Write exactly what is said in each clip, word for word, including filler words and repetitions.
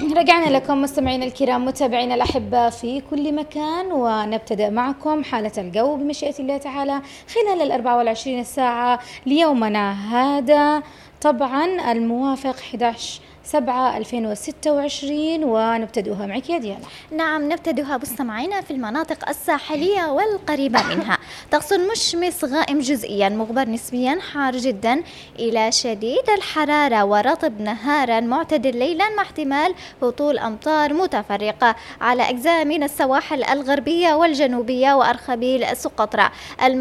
رجعنا لكم مستمعينا الكرام متابعينا الأحباء في كل مكان، ونبتدأ معكم حالة الجو بمشيئة الله تعالى خلال الأربع والعشرين ساعة ليومنا هذا، طبعا الموافق أحد عشر سبعة ألفين وستة وعشرين، ونبتدئها معك يا ديانا. نعم، نبتدئها مستمعينا في المناطق الساحلية والقريبة منها. طقس مشمس غائم جزئيا، مغبر نسبيا، حار جدا إلى شديد الحرارة، ورطب نهارا، معتدل ليلا، مع احتمال هطول أمطار متفرقة على أجزاء من السواحل الغربية والجنوبية وأرخبيل سقطرى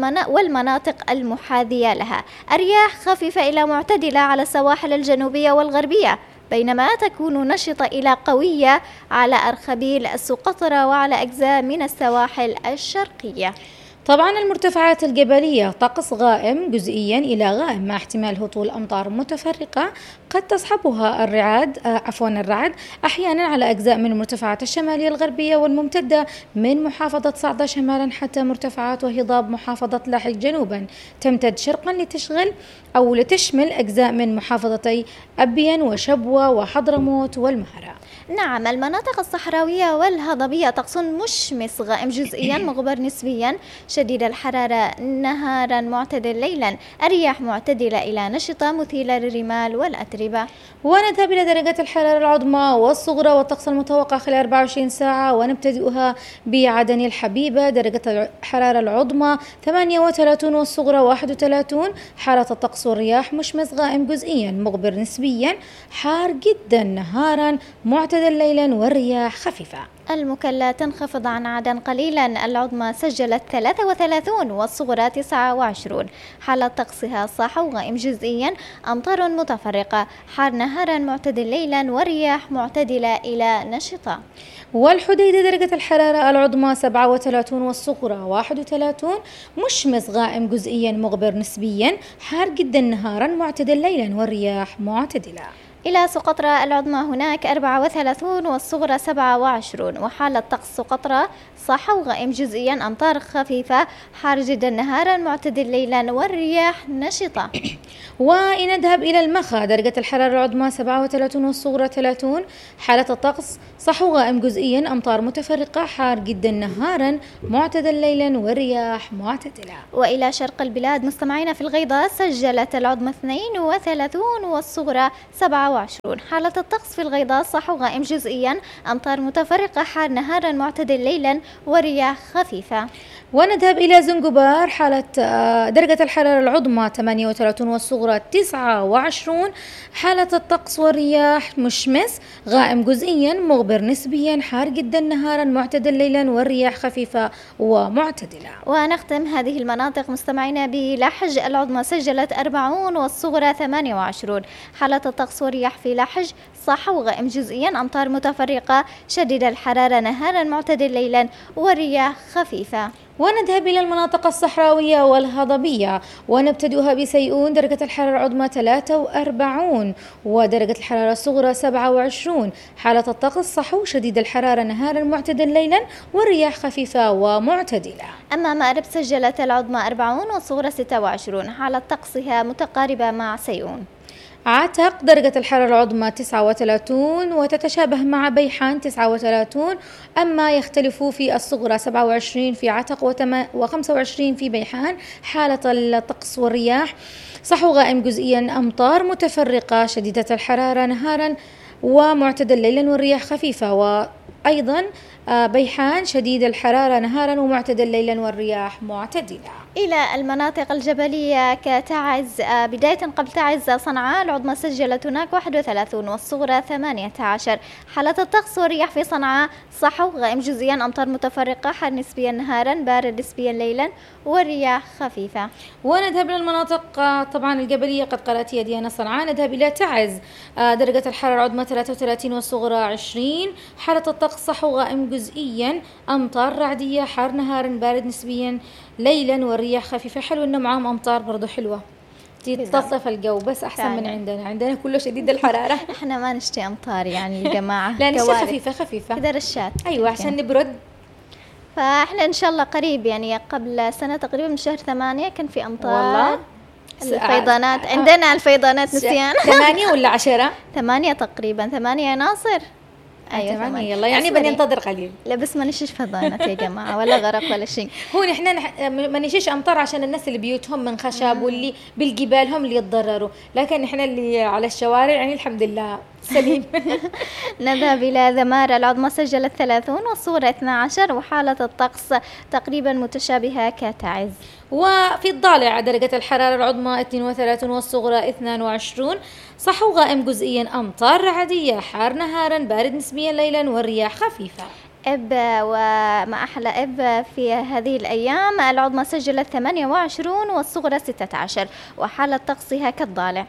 والمناطق المحاذية لها. الرياح خفيفة إلى معتدلة على السواحل الجنوبية والغربية، بينما تكون نشطة إلى قوية على أرخبيل السقطرى وعلى أجزاء من السواحل الشرقية. طبعا المرتفعات الجبلية طقس غائم جزئيا إلى غائم، مع احتمال هطول أمطار متفرقة قد تصحبها الرعاد آه عفوا الرعد أحيانا على أجزاء من المرتفعات الشمالية الغربية والممتدة من محافظة صعدة شمالا حتى مرتفعات وهضاب محافظة لاحق جنوبا، تمتد شرقا لتشغل أو لتشمل أجزاء من محافظتي أبين وشبوة وحضرموت والمهرة. نعم، المناطق الصحراوية والهضبية طقس مشمس غائم جزئيا، مغبر نسبيا، شديد الحرارة نهارا، معتدل ليلا، الرياح معتدلة إلى نشطة مثيرة للرمال والأتربة. ونذهب إلى درجة الحرارة العظمى والصغرى والطقس المتوقع خلال أربع وعشرين ساعة، ونبتدئها بعدن الحبيبة. درجة الحرارة العظمى ثمانية وثلاثين والصغرى واحد وثلاثين، حالة الطقس والرياح مشمس غائم جزئيا، مغبر نسبيا، حار جدا نهارا، معتدل ليلا، والرياح خفيفة. المكلا تنخفض عن عدن قليلا، العظمى سجلت ثلاثة وثلاثين والصغرى تسعة وعشرين، حالة طقسها صاحب غائم جزئيا، أمطار متفرقة، حار نهارا، معتدل ليلا، ورياح معتدلة إلى نشطة. والحديدة درجة الحرارة العظمى سبعة وثلاثين والصغرى واحد وثلاثين، مشمس غائم جزئيا، مغبر نسبيا، حار جدا نهارا، معتدل ليلا، والرياح معتدلة. إلى سقطرى العظمى هناك أربعة وثلاثين والصغرى سبعة وعشرين، وحالة طقس سقطرى صحو غائم جزئيا، أمطار خفيفة، حار جدا نهارا، معتدل ليلا، والرياح نشطة. وإن نذهب إلى المخا، درجة الحرارة العظمى سبعة وثلاثين والصغرى ثلاثين، حالة الطقس صحو غائم جزئيا، أمطار متفرقة، حار جدا نهارا، معتدل ليلا، والرياح معتدلة. وإلى شرق البلاد مستمعين في الغيضة، سجلت العظمى اثنين وثلاثين والصغرى سبعة وعشرين، حالة الطقس في الغيضة صحو غائم جزئيا، أمطار متفرقة، حار نهارا، معتدل ليلا، ورياح خفيفة. ونذهب إلى زنجبار، حالة درجة الحرارة العظمى ثمانية وثلاثين والصغرى تسعة وعشرين، حالة الطقس والرياح مشمس غائم جزئيا، مغبر نسبيا، حار جدا نهارا، معتدل ليلا، والرياح خفيفة ومعتدلة. ونختم هذه المناطق مستمعينا بلحج، العظمى سجلت أربعين والصغرى ثمانية وعشرين، حالة الطقس والرياح في لحج صحو غائم جزئيا، أمطار متفرقة، شديد الحرارة نهارا، معتدل ليلا، والرياح خفيفة. ونذهب إلى المناطق الصحراوية والهضبية، ونبتدئها بسيئون، درجة الحرارة العظمى ثلاثة وأربعين ودرجة الحرارة الصغرى سبعة وعشرين، حالة الطقس صحو شديد الحرارة نهارا، معتدل ليلا، والرياح خفيفة ومعتدلة. أما مأرب سجلت العظمى أربعين والصغرى ستة وعشرين، حالة طقسها متقاربة مع سيئون. عتق درجة الحرارة العظمى تسعة وثلاثين وتتشابه مع بيحان تسعة وثلاثين، أما يختلف في الصغرى سبعة وعشرين في عتق وخمسة وعشرين في بيحان، حالة الطقس والرياح صحو غائم جزئيا، أمطار متفرقة، شديدة الحرارة نهارا ومعتدل ليلا، والرياح خفيفة. وأيضا بيحان شديد الحرارة نهارا ومعتدل ليلا، والرياح معتدلة. إلى المناطق الجبلية كتعز، بداية قبل تعز صنعاء، العظمى سجلت هناك واحد وثلاثين والصغرى ثمانية عشر، حالة الطقس والرياح في صنعاء صحو غائم جزئيا، أمطار متفرقة، حار نسبيا نهارا، بارد نسبيا ليلا، والرياح خفيفة. ونذهب للمناطق طبعا الجبلية، قد قرأت يا ديانا صنعاء. نذهب إلى تعز، درجة الحرارة العظمى ثلاثة وثلاثين والصغرى عشرين، حالة الطقس صحو غائم جزئيا، أمطار رعدية، حار نهارا، بارد نسبيا ليلا، والرياح خفيفة. حلو إنه معهم أمطار برضو حلوة تتصف الجو، بس أحسن فعلا من عندنا عندنا كله شديد الحرارة. إحنا ما نشتي أمطار يعني يا جماعة، لا نشتي خفيفة خفيفة كده رشات. أيوة عشان نبرد. فإحنا إن شاء الله قريب، يعني قبل سنة تقريبا من شهر ثمانية كان في أمطار والله. الفيضانات عندنا الفيضانات نسيان. ثمانية ولا عشرة؟ ثمانية تقريبا، ثمانية ناصر. أيوة ثمانية يلا يعني بدي ننتظر قليل. لا بس ما نشيش فضانات يا جماعة ولا غرق ولا شيء. هو نحن نح... ما نشيش أمطار عشان الناس اللي بيوتهم من خشب واللي بالجبال هم اللي يتضرروا، لكن نحن اللي على الشوارع يعني الحمد لله سليم. نذهب إلى ذمار العظمى سجلت ثلاثون والصغرى اثنا عشر وحالة الطقس تقريبا متشابهة كتعز. وفي الضالع درجة الحرارة العظمى اثنين وثلاثين والصغرى اثنين وعشرين، صحو غائم جزئيا أمطار رعدية، حار نهارا بارد نسبيا ليلا والرياح خفيفة. إب وما أحلى إب في هذه الأيام العظمى سجلت ثمانية وعشرين والصغرى ستة عشر وحالة طقسها كالضالع.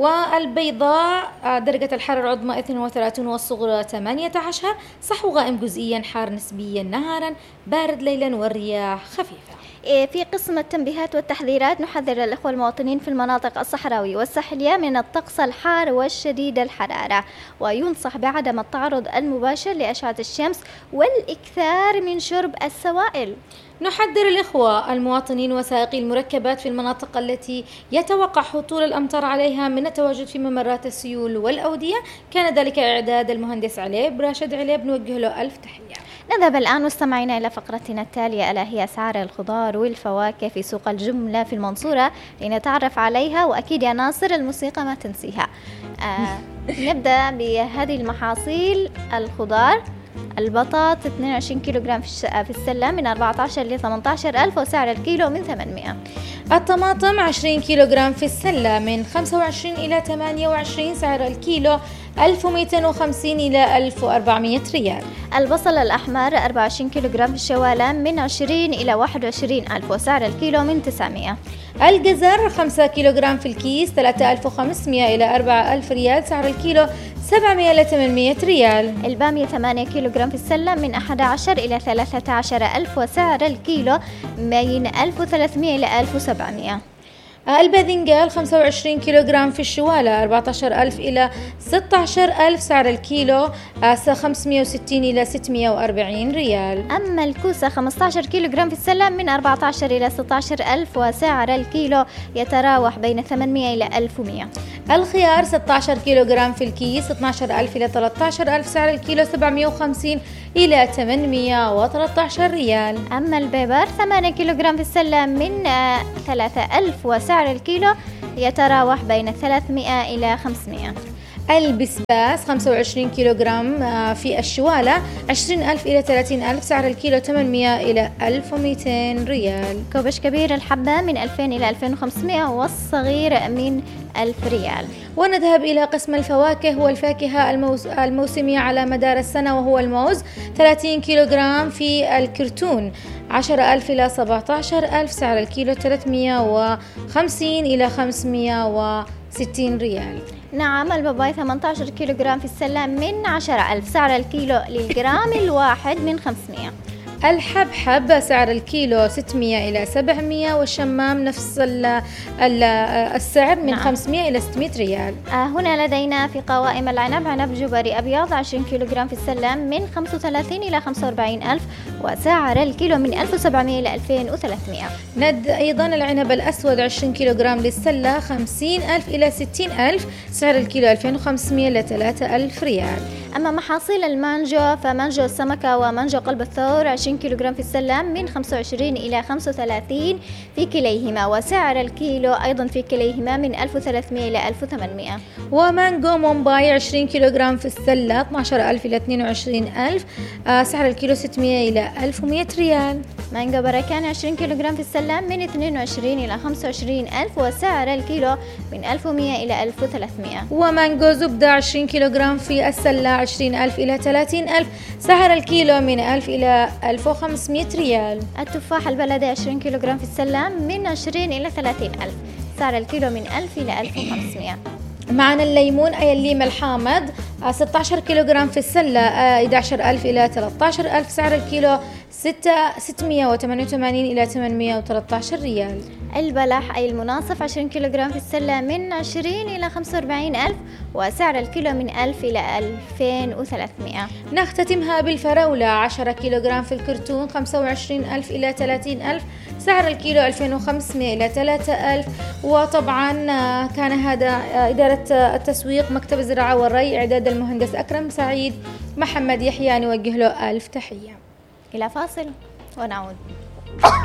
والبيضاء درجة الحرارة العظمى اثنين وثلاثين والصغرى ثمانية عشر، صحو غائم جزئيا، حار نسبيا نهارا بارد ليلا والرياح خفيفة. في قسم التنبيهات والتحذيرات نحذر الأخوة المواطنين في المناطق الصحراوية والساحلية من الطقس الحار والشديد الحرارة، وينصح بعدم التعرض المباشر لأشعة الشمس والإكثار من شرب السوائل. نحذر الإخوة المواطنين وسائقي المركبات في المناطق التي يتوقع هطول الأمطار عليها من التواجد في ممرات السيول والأودية. كان ذلك إعداد المهندس عليب راشد عليب، نوجه له ألف تحية. نذهب الآن مستمعينا إلى فقرتنا التالية ألا هي أسعار الخضار والفواكه في سوق الجملة في المنصورة لنتعرف عليها، وأكيد يا ناصر الموسيقى ما تنسيها. آه نبدأ بهذه المحاصيل. الخضار البطاط اثنين وعشرين كيلوغرام في السلة من أربعة عشر إلى ثمانية عشر ألف وسعر الكيلو من ثمانمائة. الطماطم عشرين كيلوغرام في السلة من خمسة وعشرين إلى ثمانية وعشرين، سعر الكيلو ألف ومئتين وخمسين إلى ألف وأربعمائة ريال. البصل الأحمر أربعة وعشرين كيلوغرام في الشوالة من عشرين إلى واحد وعشرين ألف وسعر الكيلو من تسعمائة. الجزر خمسة كيلوغرام في الكيس ثلاثة آلاف وخمسمائة إلى أربعة آلاف ريال، سعر الكيلو سبعمائة إلى ثمانمائة ريال. البامية ثمانية كيلوغرام في السلة من أحد عشر إلى ثلاثة عشر ألف وسعر الكيلو بين ألف وثلاثمائة إلى ألف وسبعمائة. الباذنجان خمسة وعشرين كيلوغرام في الشوالة أربعة عشر ألف إلى ستة عشر ألف، سعر الكيلو خمسمائة وستين إلى ستمائة وأربعين ريال. أما الكوسة خمسة عشر كيلوغرام في السلة من أربعة عشر إلى ستة عشر ألف وسعر الكيلو يتراوح بين ثمانمائة إلى ألف ومئة. الخيار ستة عشر كيلوغرام في الكيس اثنا عشر ألف إلى ثلاثة عشر ألف، سعر الكيلو سبعمائة وخمسين إلى ثمانمائة وثلاثة عشر ريال. أما البيبر ثمانية كيلوغرام في السلة من ثلاثة ألف وسعر الكيلو يتراوح بين ثلاثمائة إلى خمسمائة. البسباس خمسة وعشرين كيلوغرام في الشوالة عشرين ألف إلى ثلاثين ألف، سعر الكيلو ثمانمائة إلى ألف ومئتين ريال. كوبش كبير الحبة من ألفين إلى ألفين وخمسمائة والصغير من ألف ريال. ونذهب إلى قسم الفواكه والفاكهة الموس... الموسمية على مدار السنة، وهو الموز ثلاثين كيلوغرام في الكرتون عشرة ألف إلى سبعة عشر ألف، سعر الكيلو ثلاثمائة وخمسين إلى خمسمائة وستين ريال. نعم الباباي ثمانية عشر كيلوغرام في السلة من عشرة ألف، سعر الكيلو للجرام الواحد من خمسمائة. الحبحب سعر الكيلو ستمائة إلى سبعمائة، والشمام نفس ال ال السعر من نعم. خمسمائة إلى ستمائة ريال. آه هنا لدينا في قوائم العنب عنب جبري أبيض عشرين كيلوغرام في السلة من خمسة وثلاثين إلى خمسة وأربعين ألف، وسعر الكيلو من ألف وسبعمائة إلى ألفين وثلاثمائة. ند أيضا العنب الأسود عشرين كيلوغرام للسلة خمسين ألف إلى ستين ألف، سعر الكيلو ألفين وخمسمائة إلى ثلاثة آلاف ريال. أما محاصيل المانجو فمانجو السمكة ومانجو قلب الثور عشرين كيلوغرام في السلة من خمسة وعشرين إلى خمسة وثلاثين في كليهما، وسعر الكيلو أيضا في كليهما من ألف وثلاثمائة إلى ألف وثمانمائة. ومانجو مومباي عشرين كيلوغرام في السلة اثنا عشر ألف إلى اثنين وعشرين ألف، آه سعر الكيلو ستمائة إلى ألف ومئة ريال. مانجو بركان عشرين كيلوغرام في السلة من اثنين وعشرين إلى خمسة وعشرين ألف، وسعر الكيلو من ألف ومئة إلى ألف وثلاثمائة. ومانجو زبدة عشرين كيلوغرام في السلة عشرين ألف إلى ثلاثين ألف، سعر الكيلو من ألف إلى ألف وخمسمائة ريال. التفاح البلدي عشرين كيلوغرام في السلة من عشرين إلى ثلاثين ألف، سعر الكيلو من ألف إلى ألف وخمسمائة. معنا الليمون أي الليم الحامض ستة عشر كيلوغرام في السلة أحد عشر ألف إلى ثلاثة عشر ألف، سعر الكيلو ستمائة وثمانية وثمانين إلى ثمانمائة وثلاثة عشر ريال. البلح أي المناصف عشرين كيلوغرام في السلة من عشرين إلى خمسة وأربعين ألف، وسعر الكيلو من ألف إلى ألفين وثلاثمائة. نختتمها بالفراولة عشرة كيلوغرام في الكرتون خمسة وعشرين ألف إلى ثلاثين ألف، سعر الكيلو ألفين وخمسمائة إلى ثلاثة آلاف. وطبعا كان هذا إدارة التسويق مكتب الزراعة والري، إعداد المهندس أكرم سعيد، محمد يحيى، نوجه له ألف تحية. إلى فاصل ونعود.